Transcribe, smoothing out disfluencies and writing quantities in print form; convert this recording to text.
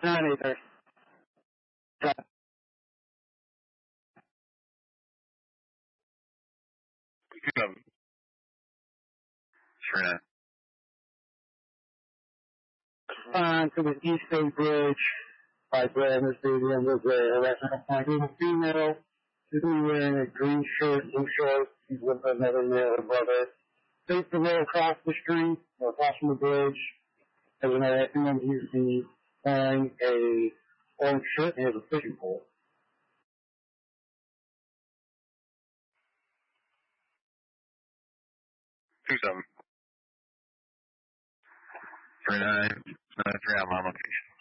either. 2-7. Sure. To the East Bay Bridge by Bradner Stadium was a restaurant finding a female. She's wearing a green shirt, blue shorts. She's with another male brother. Face the road across the street, or across from the bridge. As an man, he's wearing a orange shirt and has a fishing pole. 2-7. 3-9. 3 on my location.